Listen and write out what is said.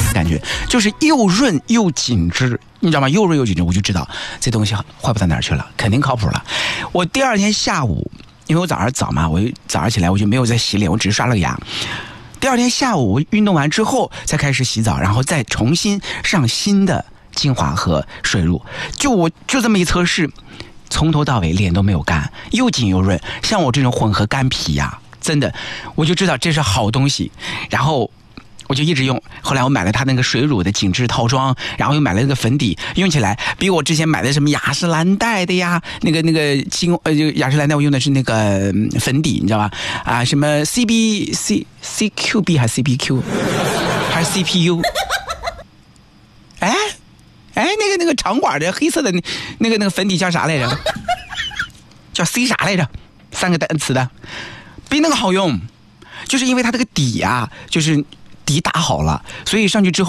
感觉，就是又润又紧致，你知道吗？又润又紧致，我就知道这东西坏不到哪儿去了，肯定靠谱了。我第二天下午，因为我早上早嘛，我早上起来我就没有再洗脸，我只是刷了个牙。第二天下午我运动完之后才开始洗澡，然后再重新上新的精华和水乳，我就这么一测试，从头到尾脸都没有干，又紧又润。像我这种混合干皮呀，真的我就知道这是好东西，然后我就一直用。后来我买了它那个水乳的紧致套装，然后又买了那个粉底，用起来比我之前买的什么雅诗兰黛的呀，那个雅诗兰黛我用的是那个粉底，你知道吧？啊，什么 CQB 还是 CPQ 还是 CPU？ 哎，那个长管的黑色的那个粉底叫啥来着？叫 C 啥来着？3个单词的，比那个好用，就是因为它这个底啊，就是底打好了，所以上去之后